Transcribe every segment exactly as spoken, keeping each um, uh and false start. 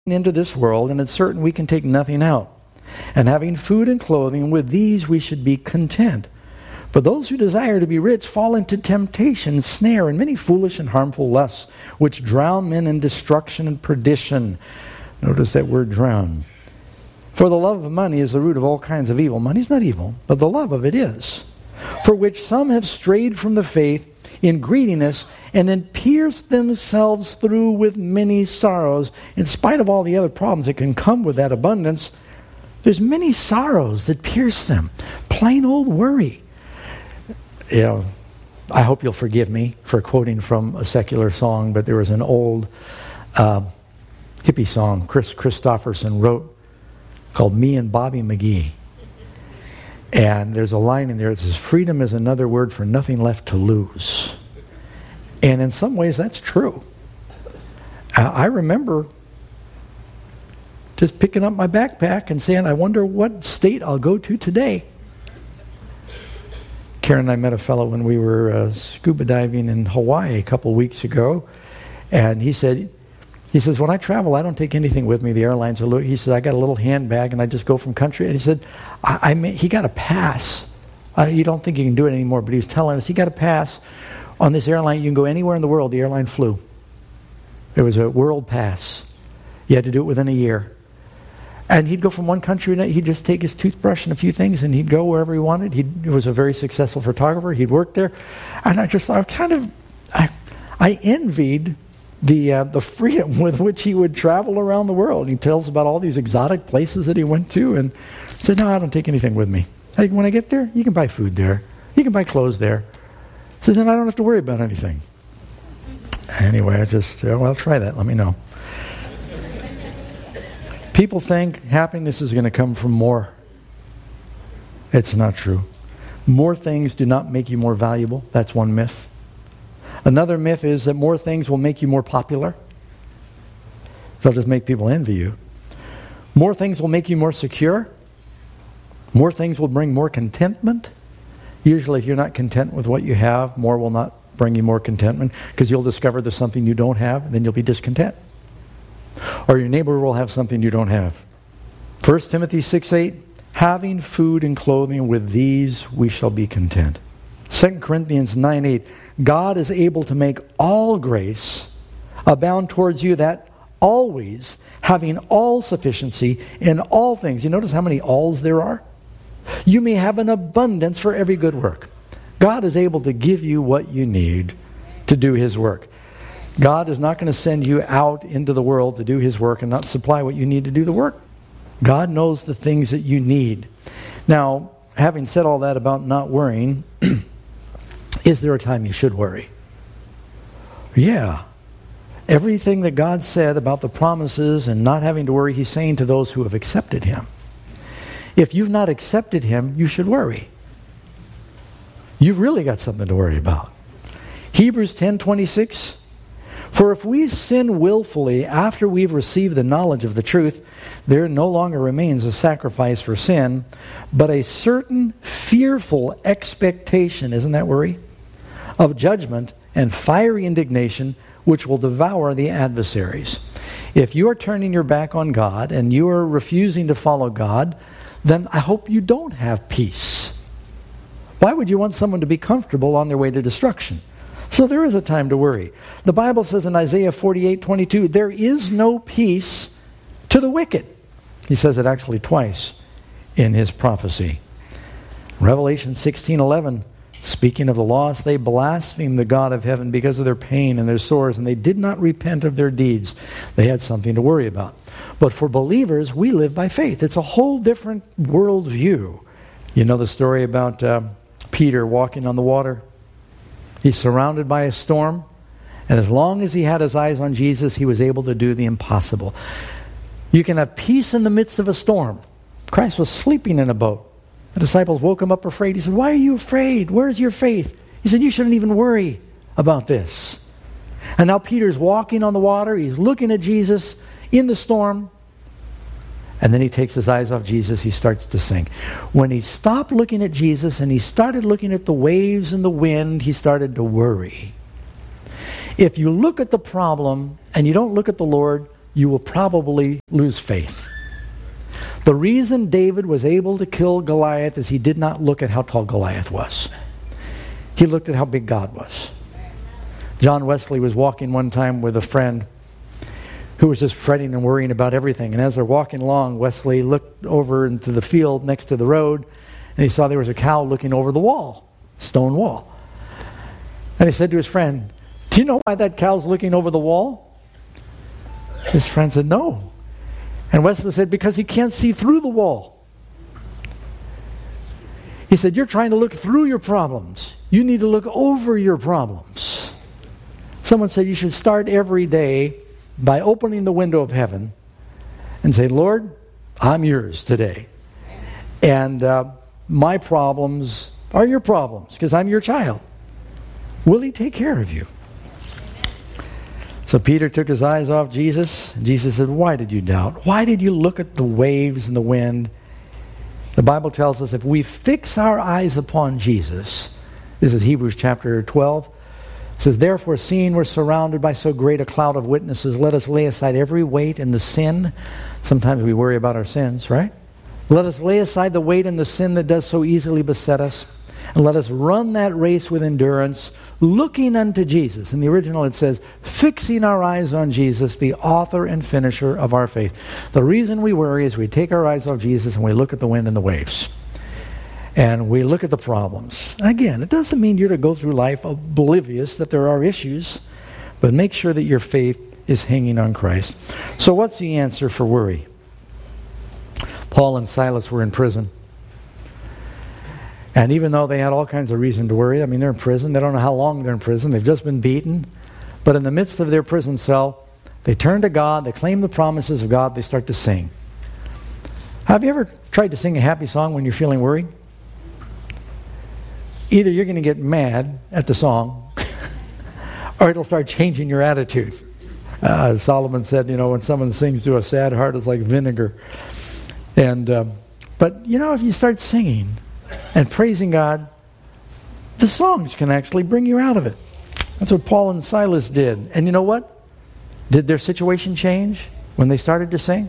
into this world, and it's certain we can take nothing out. And having food and clothing, with these we should be content. But those who desire to be rich fall into temptation, snare, and many foolish and harmful lusts, which drown men in destruction and perdition. Notice that word drown. For the love of money is the root of all kinds of evil. Money's not evil, but the love of it is. For which some have strayed from the faith in greediness, and then pierced themselves through with many sorrows. In spite of all the other problems that can come with that abundance, there's many sorrows that pierce them. Plain old worry. You know, I hope you'll forgive me for quoting from a secular song, but there was an old uh, hippie song Chris Christopherson wrote called Me and Bobby McGee. And there's a line in there that says, freedom is another word for nothing left to lose. And in some ways that's true. I remember just picking up my backpack and saying, I wonder what state I'll go to today. Karen and I met a fellow when we were uh, scuba diving in Hawaii a couple weeks ago. And he said, he says, when I travel, I don't take anything with me. The airlines are little. He said, I got a little handbag and I just go from country. And he said, I, I may, he got a pass. Uh, you don't think you can do it anymore, but he was telling us he got a pass on this airline. You can go anywhere in the world. The airline flew. It was a world pass. You had to do it within a year. And he'd go from one country, and he'd just take his toothbrush and a few things, and he'd go wherever he wanted. He was a very successful photographer. He'd worked there. And I just thought, kind of, I, I envied the uh, the freedom with which he would travel around the world. He tells about all these exotic places that he went to, and said, no, I don't take anything with me. I, when I get there, you can buy food there. You can buy clothes there. So then I don't have to worry about anything. Anyway, I just, uh, well, I'll try that. Let me know. People think happiness is going to come from more. It's not true. More things do not make you more valuable. That's one myth. Another myth is that more things will make you more popular. They'll just make people envy you. More things will make you more secure. More things will bring more contentment. Usually if you're not content with what you have, more will not bring you more contentment, because you'll discover there's something you don't have, and then you'll be discontent. Or your neighbor will have something you don't have. First Timothy six eight, having food and clothing, with these we shall be content. Second Corinthians nine eight, God is able to make all grace abound towards you, that always having all sufficiency in all things. You notice how many alls there are? You may have an abundance for every good work. God is able to give you what you need to do His work. God is not going to send you out into the world to do His work and not supply what you need to do the work. God knows the things that you need. Now, having said all that about not worrying, is there a time you should worry? Yeah. Everything that God said about the promises and not having to worry, He's saying to those who have accepted Him. If you've not accepted Him, you should worry. You've really got something to worry about. Hebrews ten twenty-six, for if we sin willfully after we've received the knowledge of the truth, there no longer remains a sacrifice for sin, but a certain fearful expectation, isn't that worry? Of judgment and fiery indignation, which will devour the adversaries. If you are turning your back on God and you are refusing to follow God, then I hope you don't have peace. Why would you want someone to be comfortable on their way to destruction? So there is a time to worry. The Bible says in Isaiah forty-eight twenty-two, there is no peace to the wicked. He says it actually twice in his prophecy. Revelation sixteen eleven, speaking of the lost, they blasphemed the God of heaven because of their pain and their sores, and they did not repent of their deeds. They had something to worry about. But for believers, we live by faith. It's a whole different worldview. You know the story about uh, Peter walking on the water? He's surrounded by a storm, and as long as he had his eyes on Jesus, he was able to do the impossible. You can have peace in the midst of a storm. Christ was sleeping in a boat. The disciples woke him up afraid. He said, why are you afraid? Where's your faith? He said, you shouldn't even worry about this. And now Peter's walking on the water. He's looking at Jesus in the storm. And then he takes his eyes off Jesus. He starts to sink. When he stopped looking at Jesus and he started looking at the waves and the wind, he started to worry. If you look at the problem and you don't look at the Lord, you will probably lose faith. The reason David was able to kill Goliath is he did not look at how tall Goliath was. He looked at how big God was. John Wesley was walking one time with a friend who was just fretting and worrying about everything. And as they're walking along, Wesley looked over into the field next to the road, and he saw there was a cow looking over the wall, stone wall. And he said to his friend, "Do you know why that cow's looking over the wall?" His friend said, "No." And Wesley said, "Because he can't see through the wall." He said, "You're trying to look through your problems. You need to look over your problems." Someone said you should start every day by opening the window of heaven and say, "Lord, I'm yours today. And uh, my problems are your problems because I'm your child. Will he take care of you?" So Peter took his eyes off Jesus. Jesus said, "Why did you doubt? Why did you look at the waves and the wind?" The Bible tells us if we fix our eyes upon Jesus, this is Hebrews chapter twelve, it says, "Therefore, seeing we're surrounded by so great a cloud of witnesses, let us lay aside every weight and the sin." Sometimes we worry about our sins, right? "Let us lay aside the weight and the sin that does so easily beset us, and let us run that race with endurance, looking unto Jesus." In the original it says, "Fixing our eyes on Jesus, the author and finisher of our faith." The reason we worry is we take our eyes off Jesus and we look at the wind and the waves. And we look at the problems. Again, it doesn't mean you're to go through life oblivious that there are issues, but make sure that your faith is hanging on Christ. So what's the answer for worry? Paul and Silas were in prison. And even though they had all kinds of reason to worry, I mean, they're in prison. They don't know how long they're in prison. They've just been beaten. But in the midst of their prison cell, they turn to God. They claim the promises of God. They start to sing. Have you ever tried to sing a happy song when you're feeling worried? Either you're going to get mad at the song, or it'll start changing your attitude. Uh, Solomon said, you know, when someone sings to a sad heart, it's like vinegar. And um, but, you know, if you start singing and praising God, the songs can actually bring you out of it. That's what Paul and Silas did. And you know what? Did their situation change when they started to sing?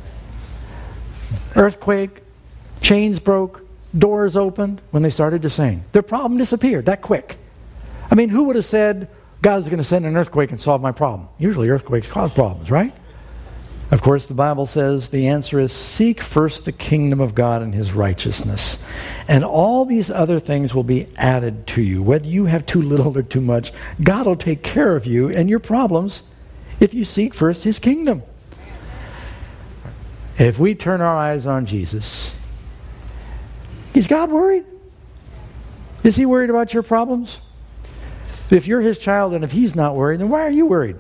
Earthquake, chains broke, doors opened when they started to sing. Their problem disappeared that quick. I mean, who would have said, God's going to send an earthquake and solve my problem? Usually earthquakes cause problems, right? Of course, the Bible says the answer is seek first the kingdom of God and his righteousness. And all these other things will be added to you. Whether you have too little or too much, God will take care of you and your problems if you seek first his kingdom. If we turn our eyes on Jesus, is God worried? Is he worried about your problems? If you're his child and if he's not worried, then why are you worried?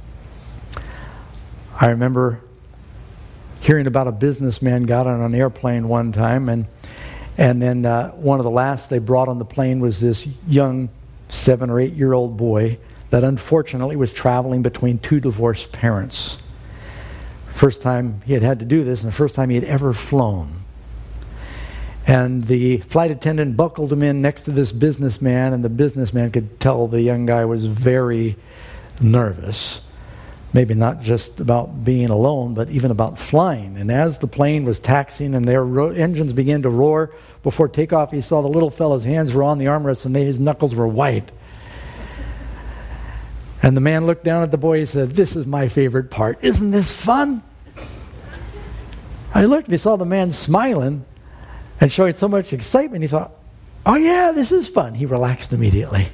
I remember hearing about a businessman got on an airplane one time, and and then uh, one of the last they brought on the plane was this young seven or eight year old boy that unfortunately was traveling between two divorced parents. First time he had had to do this, and the first time he had ever flown. And the flight attendant buckled him in next to this businessman, and the businessman could tell the young guy was very nervous. Maybe not just about being alone, but even about flying. And as the plane was taxiing and their ro- engines began to roar, before takeoff he saw the little fella's hands were on the armrests and his knuckles were white. And the man looked down at the boy and said, "This is my favorite part. Isn't this fun?" I looked and he saw the man smiling and showing so much excitement. He thought, "Oh yeah, this is fun." He relaxed immediately.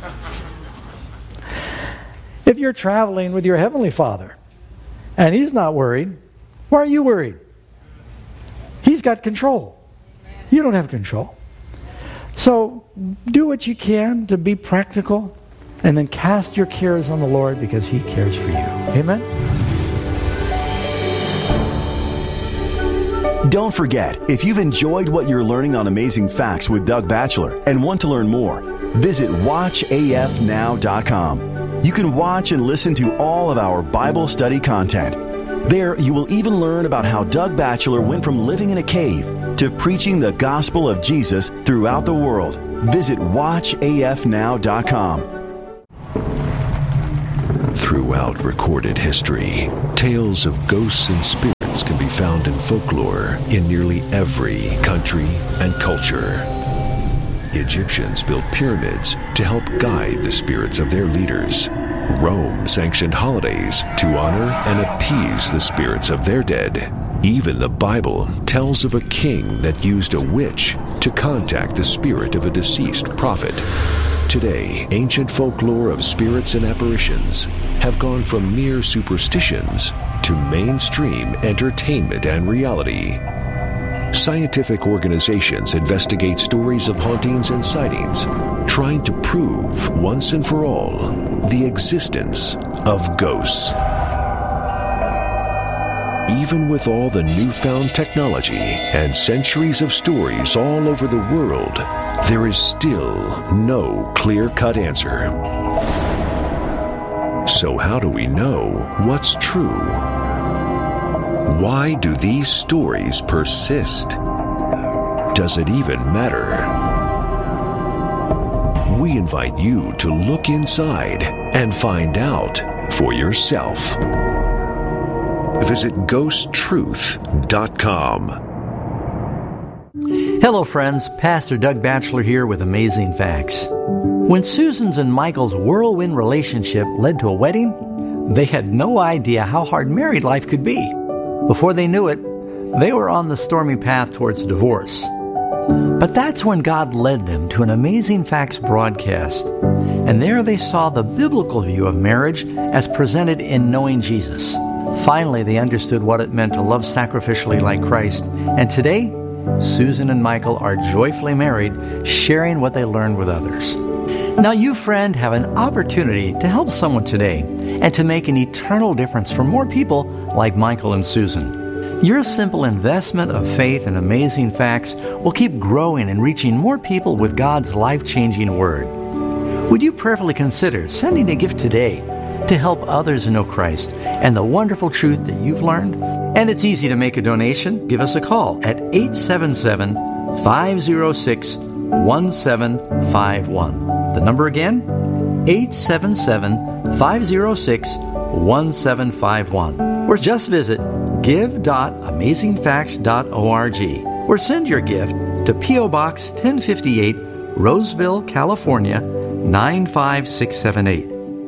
If you're traveling with your Heavenly Father and he's not worried, why are you worried? He's got control. You don't have control. So do what you can to be practical, and then cast your cares on the Lord because he cares for you. Amen? Don't forget, if you've enjoyed what you're learning on Amazing Facts with Doug Batchelor and want to learn more, visit watch A F now dot com. You can watch and listen to all of our Bible study content. There, you will even learn about how Doug Batchelor went from living in a cave to preaching the gospel of Jesus throughout the world. Visit watch A F now dot com. Throughout recorded history, tales of ghosts and spirits can be found in folklore in nearly every country and culture. Egyptians built pyramids to help guide the spirits of their leaders. Rome sanctioned holidays to honor and appease the spirits of their dead. Even the Bible tells of a king that used a witch to contact the spirit of a deceased prophet. Today, ancient folklore of spirits and apparitions have gone from mere superstitions to mainstream entertainment and reality. Scientific organizations investigate stories of hauntings and sightings, trying to prove once and for all the existence of ghosts. Even with all the newfound technology and centuries of stories all over the world, there is still no clear-cut answer. So how do we know what's true? Why do these stories persist? Does it even matter? We invite you to look inside and find out for yourself. Visit ghost truth dot com. Hello, friends. Pastor Doug Batchelor here with Amazing Facts. When Susan's and Michael's whirlwind relationship led to a wedding, they had no idea how hard married life could be. Before they knew it, they were on the stormy path towards divorce. But that's when God led them to an Amazing Facts broadcast. And there they saw the biblical view of marriage as presented in Knowing Jesus. Finally, they understood what it meant to love sacrificially like Christ. And today, Susan and Michael are joyfully married, sharing what they learned with others. Now you, friend, have an opportunity to help someone today and to make an eternal difference for more people like Michael and Susan. Your simple investment of faith in Amazing Facts will keep growing and reaching more people with God's life-changing Word. Would you prayerfully consider sending a gift today to help others know Christ and the wonderful truth that you've learned? And it's easy to make a donation. Give us a call at eight seven seven, five zero six, one seven five one. The number again, eight seven seven, five zero six, one seven five one. Or just visit give dot amazing facts dot org or send your gift to P O Box ten fifty-eight, Roseville, California, nine five six seven eight.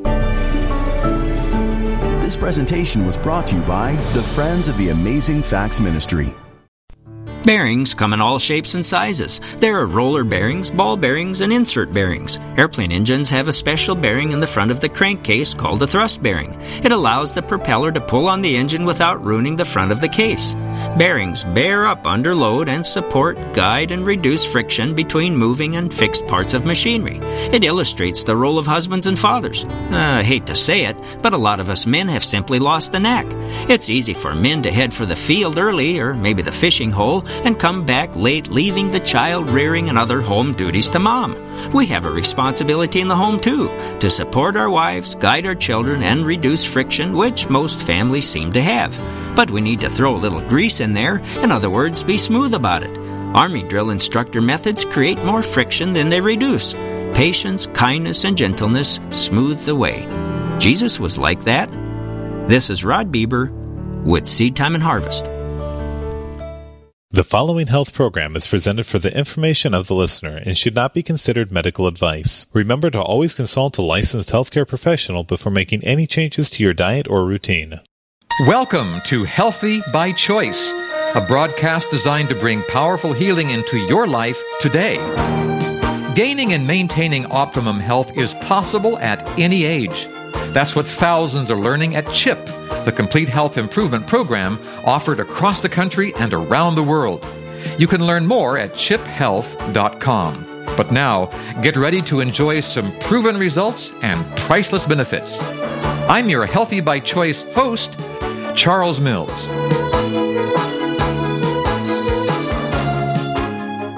This presentation was brought to you by the Friends of the Amazing Facts Ministry. Bearings come in all shapes and sizes. There are roller bearings, ball bearings, and insert bearings. Airplane engines have a special bearing in the front of the crankcase called a thrust bearing. It allows the propeller to pull on the engine without ruining the front of the case. Bearings bear up under load and support, guide, and reduce friction between moving and fixed parts of machinery. It illustrates the role of husbands and fathers. Uh, I hate to say it, but a lot of us men have simply lost the knack. It's easy for men to head for the field early, or maybe the fishing hole, and come back late, leaving the child rearing and other home duties to mom. We have a responsibility in the home too, to support our wives, guide our children, and reduce friction, which most families seem to have. But we need to throw a little grease in there, in other words, be smooth about it. Army drill instructor methods create more friction than they reduce. Patience, kindness, and gentleness smooth the way. Jesus was like that. This is Rod Bieber with Seed Time and Harvest. The following health program is presented for the information of the listener and should not be considered medical advice. Remember to always consult a licensed healthcare professional before making any changes to your diet or routine. Welcome to Healthy by Choice, a broadcast designed to bring powerful healing into your life today. Gaining and maintaining optimum health is possible at any age. That's what thousands are learning at CHIP, the Complete Health Improvement Program offered across the country and around the world. You can learn more at chip health dot com. But now, get ready to enjoy some proven results and priceless benefits. I'm your Healthy by Choice host, Charles Mills.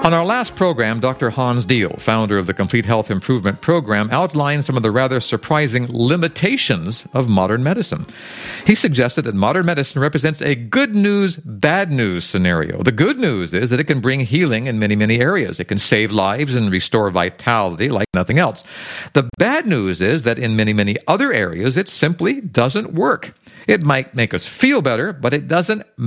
On our last program, Doctor Hans Deal, founder of the Complete Health Improvement Program, outlined some of the rather surprising limitations of modern medicine. He suggested that modern medicine represents a good news, bad news scenario. The good news is that it can bring healing in many, many areas. It can save lives and restore vitality like nothing else. The bad news is that in many, many other areas, it simply doesn't work. It might make us feel better, but it doesn't